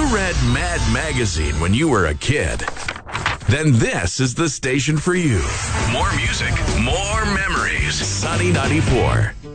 you read Mad Magazine when you were a kid, then this is the station for you. More music, more memories. Sunny 94.